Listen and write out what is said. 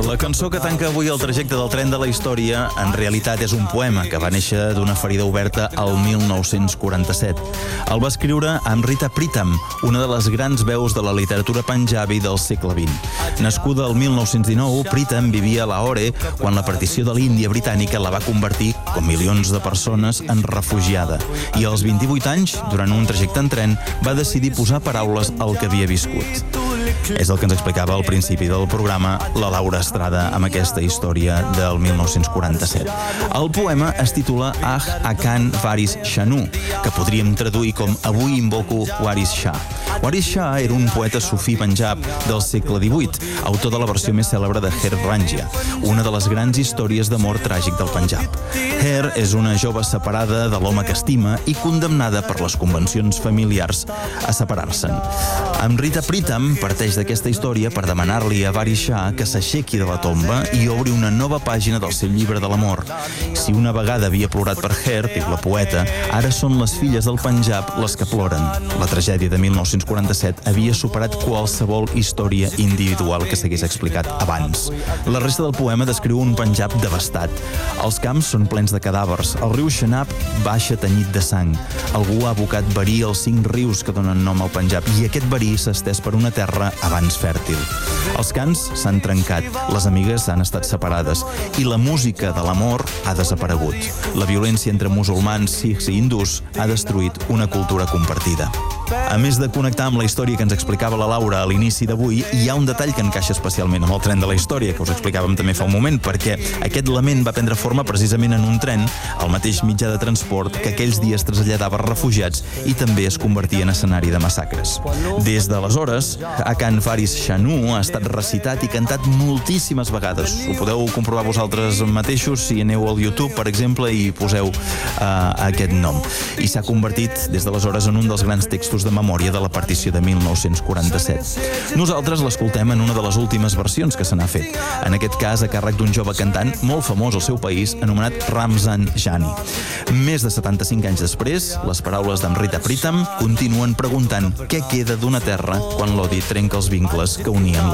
La cançó que tanca avui el trajecte del tren de la història en realitat és un poema que va néixer d'una ferida oberta al 1947. El va escriure Amrita Pritam, una de les grans veus de la literatura panjabi del segle XX. Nascuda el 1919, Pritam vivia a Lahore quan la partició de l'Índia britànica la va convertir, com milions de persones, en refugiada. I als 28 anys, durant un trajecte en tren, va decidir posar paraules al que havia viscut. És el que ens explicava al principi del programa la Laura Estrada amb aquesta història del 1947. El poema es titula Ah Akan Waris Shanu, que podríem traduir com Avui invoco Waris Shah. Waris Shah era un poeta sufí panjab del segle XVIII, autor de la versió més cèlebre de Her Rangia, una de les grans històries d'amor tràgic del Panjab. Her és una jove separada de l'home que estima i condemnada per les convencions familiars a separar-se'n. Amrita Pritam parteix d'aquesta història per demanar-li a Waris Shah que s'aixequi de la tomba i obri una nova pàgina del seu llibre de l'amor. Si una vegada havia plorat per Her, diu la poeta, ara són les filles del Panjab les que ploren. La tragèdia de 1947 havia superat qualsevol història individual que s'hagués explicat abans. La resta del poema descriu un Panjab devastat. Els camps són plens de cadàvers, el riu Chenab baixa tenyit de sang. Algú ha abocat verí als 5 rius que donen nom al Panjab i aquest verí s'ha estès per una terra abans fèrtil. Els cants s'han trencat, les amigues han estat separades i la música de l'amor ha desaparegut. La violència entre musulmans, sikhs i hindús ha destruït una cultura compartida. A més de connectar amb la història que ens explicava la Laura a l'inici d'avui, hi ha un detall que encaixa especialment amb el tren de la història, que us explicàvem també fa un moment, perquè aquest lament va prendre forma precisament en un tren, el mateix mitjà de transport que aquells dies traslladava refugiats i també es convertia en escenari de massacres. Des d'aleshores, Akan Waris Shanu ha estat recitat i cantat moltíssimes vegades. Ho podeu comprovar vosaltres mateixos si aneu al YouTube, per exemple, i poseu aquest nom. I s'ha convertit des d'aleshores en un dels grans textos de memòria de la partició de 1947. Nosaltres l'escoltem en una de les últimes versions que se n'ha fet, en aquest cas a càrrec d'un jove cantant molt famós al seu país, anomenat Ramzan Jani. Més de 75 anys després, les paraules d'Amrita Pritam continuen preguntant què queda d'una terra quan l'odi trenca els vincles que unien